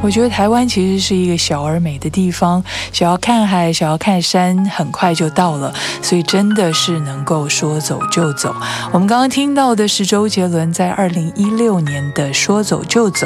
我觉得台湾其实是一个小而美的地方，想要看海，想要看山，很快就到了，所以真的是能够说走就走。我们刚刚听到的是周杰伦在2016年的《说走就走》，